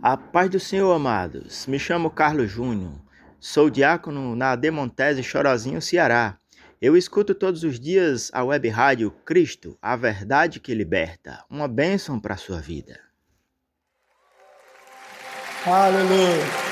A paz do Senhor, amados. Me chamo Carlos Júnior. Sou diácono na Demontese Chorozinho, Ceará. Eu escuto todos os dias a web rádio Cristo, a verdade que liberta. Uma bênção para a sua vida. Aleluia.